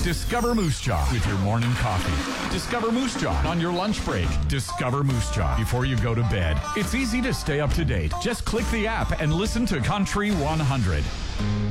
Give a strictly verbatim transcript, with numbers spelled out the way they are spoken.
Discover Moose Jaw with your morning coffee. Discover Moose Jaw on your lunch break. Discover Moose Jaw before you go to bed. It's easy to stay up to date. Just click the app and listen to Country one hundred.